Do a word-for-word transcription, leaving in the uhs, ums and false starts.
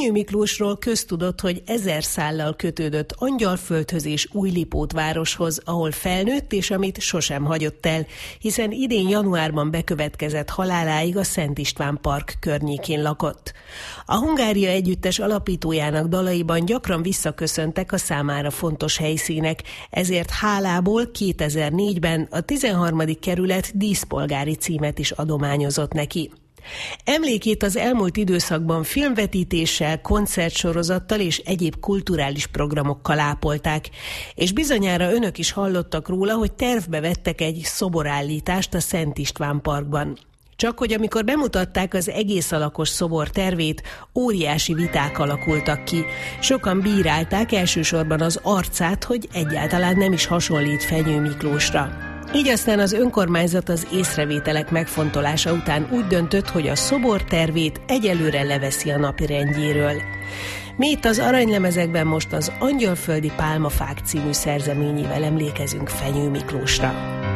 Fenyő Miklósról köztudott, hogy ezer szállal kötődött Angyalföldhöz és Újlipót városhoz, ahol felnőtt és amit sosem hagyott el, hiszen idén januárban bekövetkezett haláláig a Szent István Park környékén lakott. A Hungária Együttes alapítójának dalaiban gyakran visszaköszöntek a számára fontos helyszínek, ezért hálából kétezer-négyben a tizenharmadik kerület díszpolgári címet is adományozott neki. Emlékét az elmúlt időszakban filmvetítéssel, koncertsorozattal és egyéb kulturális programokkal ápolták, és bizonyára önök is hallottak róla, hogy tervbe vettek egy szoborállítást a Szent István Parkban. Csak hogy amikor bemutatták az egész alakos szobor tervét, óriási viták alakultak ki. Sokan bírálták elsősorban az arcát, hogy egyáltalán nem is hasonlít Fenyő Miklósra. Így aztán az önkormányzat az észrevételek megfontolása után úgy döntött, hogy a szobor tervét egyelőre leveszi a napirendjéről. Mi itt az Aranylemezekben most az Angyalföldi Pálmafák című szerzeményével emlékezünk Fenyő Miklósra.